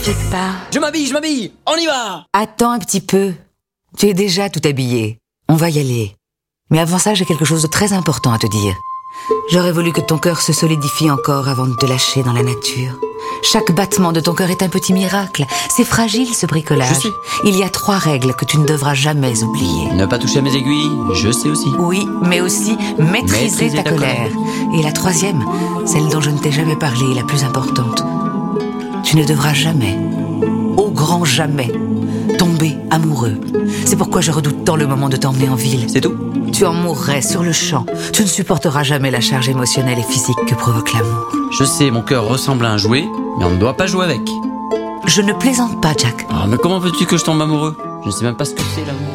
t'inquiète pas. Je m'habille, on y va! Attends un petit peu. Tu es déjà tout habillé. On va y aller. Mais avant ça, j'ai quelque chose de très important à te dire. J'aurais voulu que ton cœur se solidifie encore avant de te lâcher dans la nature. Chaque battement de ton cœur est un petit miracle. C'est fragile, ce bricolage. Je sais. Il y a 3 règles que tu ne devras jamais oublier. Ne pas toucher à mes aiguilles, je sais aussi. Oui, mais aussi maîtriser ta colère. Et la 3e, celle dont je ne t'ai jamais parlé, est la plus importante. Tu ne devras jamais, au grand jamais, tomber amoureux. C'est pourquoi je redoute tant le moment de t'emmener en ville. C'est tout? Tu en mourrais sur le champ. Tu ne supporteras jamais la charge émotionnelle et physique que provoque l'amour. Je sais, mon cœur ressemble à un jouet, mais on ne doit pas jouer avec. Je ne plaisante pas, Jack. Ah, mais comment veux-tu que je tombe amoureux? Je ne sais même pas ce que c'est l'amour.